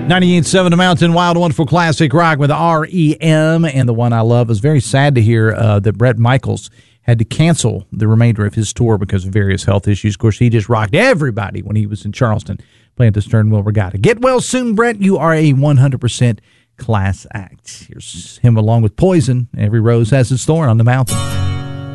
98.7 The Mountain, Wild Wonderful Classic Rock with REM. And the one I love is very sad to hear that Bret Michaels had to cancel the remainder of his tour because of various health issues. Of course, he just rocked everybody when he was in Charleston playing the Stern Wheel Regatta. Get well soon, Bret. You are a 100% class act. Here's him along with Poison. Every rose has its thorn on the mountain.